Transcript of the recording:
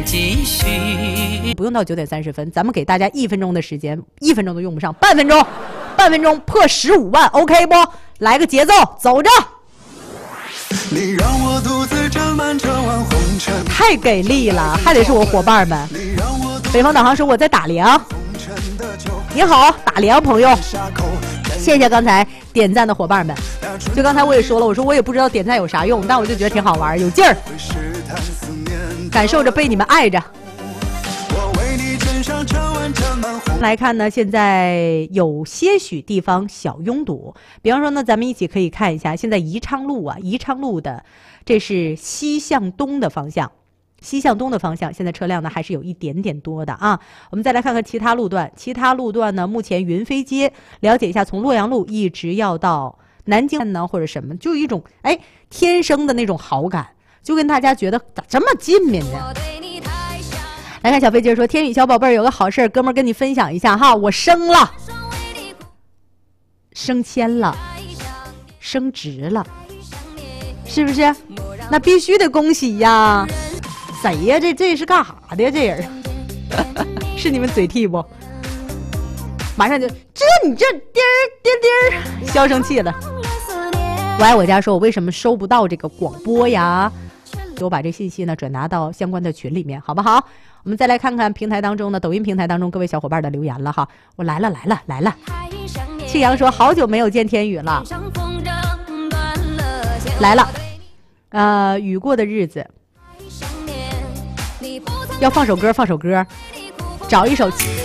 继续。 不用到9点30分，咱们给大家1分钟的时间，1分钟都用不上，半分钟破15万 ，OK 不？来个节奏，走着。 你让我独自沾满这碗红尘， 太给力了，还得是我伙伴们。北方导航说我在打粮。你好，打粮朋友，谢谢刚才点赞的伙伴们。就刚才我也说了，我说我也不知道点赞有啥用，但我就觉得挺好玩，有劲儿，感受着被你们爱着。来看呢，现在有些许地方小拥堵，比方说呢，咱们一起可以看一下，现在宜昌路的这是西向东的方向。西向东的方向，现在车辆呢还是有一点点多的啊。我们再来看看其他路段呢，目前云飞街了解一下，从洛阳路一直要到南京呢，或者什么，就有一种天生的那种好感，就跟大家觉得咋这么近呢？来看小飞机说，天宇小宝贝儿有个好事，哥们儿跟你分享一下哈，我升了，升迁了，升职了，是不是？那必须得恭喜呀！谁呀？这是干啥的呀？这人是你们嘴替不？马上就你这滴儿消声气了。我爱我家说，我为什么收不到这个广播呀？给我把这信息呢转达到相关的群里面，好不好？我们再来看看平台当中呢，抖音平台当中各位小伙伴的留言了哈。我来了。庆阳说，好久没有见天宇了，来了。雨过的日子。要放首歌，找一首